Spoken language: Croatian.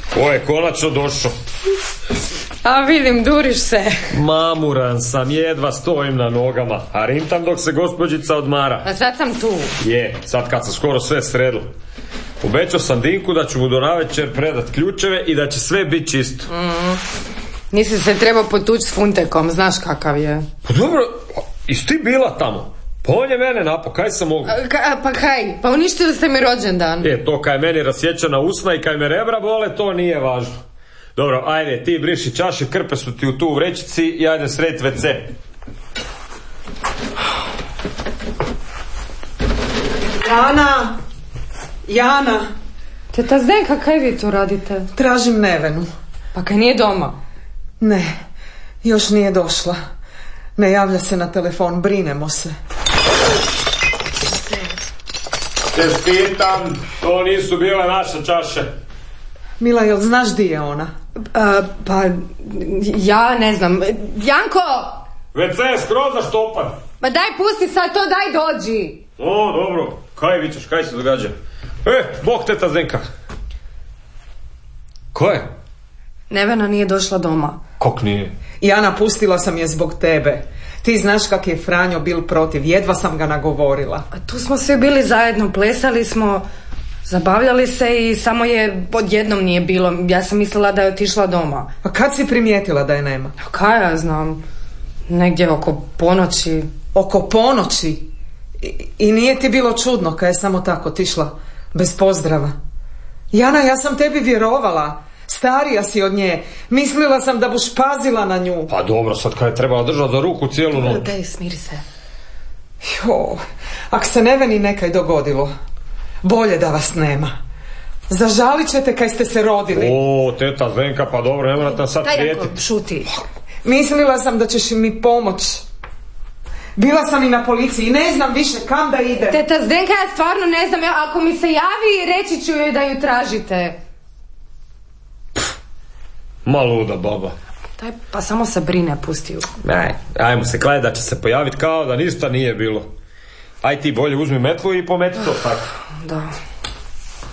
Ko je konačno došao? A vidim, duriš se. Mamuran sam, jedva stojim na nogama, a rintam dok se gospođica odmara. A sad sam tu. Je, sad kad sam skoro sve sredila. Obećao sam Dinku da ću mu do navečer predat ključeve i da će sve biti čisto. Nisi se trebao potući s Funtekom, znaš kakav je. Pa dobro, jesi ti bila tamo? Pa on je mene napao, kaj sam mogu? Pa kaj, pa uništili ste mi rođendan. To kaj meni rasjećana usna i kaj me rebra bole, to nije važno. Dobro, ajde, ti briši čaše, krpe su ti u tu vrećici i ajde sredit WC. Jana! Teta Zdenka, kaj vi tu radite? Tražim Nevenu. Pa kaj nije doma? Ne, još nije došla. Ne javlja se na telefon, brinemo se. Čestitam, to nisu bile naše čaše. Mila, jel znaš di je ona? Pa, ja ne znam. Janko! WC je skroz zaštopan. Ma daj, pusti sad to, daj dođi. O, dobro, kaj vičeš, kaj se događa? Bog teta Zdenka. Ko je? Nevena nije došla doma. Kak nije? Jana, pustila sam je zbog tebe. Ti znaš kak je Franjo bil protiv, jedva sam ga nagovorila. A tu smo svi bili zajedno, plesali smo, zabavljali se i samo je odjednom nije bilo. Ja sam mislila da je otišla doma. A kad si primijetila da je nema? A kaj ja znam, negdje oko ponoći. Oko ponoći? I nije ti bilo čudno kad je samo tako otišla bez pozdrava? Jana, ja sam tebi vjerovala. Starija si od nje. Mislila sam da buš pazila na nju. Pa dobro, sad kad je trebala držati za ruku cijelu noć. Daj, smiri se. Ak se Neveni nekaj dogodilo, bolje da vas nema. Zažalit ćete kaj ste se rodili. O, teta Zdenka, pa dobro, ne morate sad prijetiti. Daj, šuti. Mislila sam da ćeš mi pomoć. Bila sam i na policiji, ne znam više kam da ide. Teta Zdenka, ja stvarno ne znam, ako mi se javi, reći ću joj da ju tražite. Maluda baba. Daj, pa samo se brine, pusti ju. Ajmo se kladiti da će se pojaviti kao da ništa nije bilo. Aj ti bolje uzmi metlu i pometi to tako. Da.